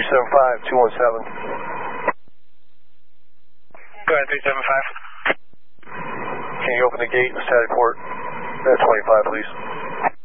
Go ahead, 375. Can you open the gate, Saturday port at 25, please?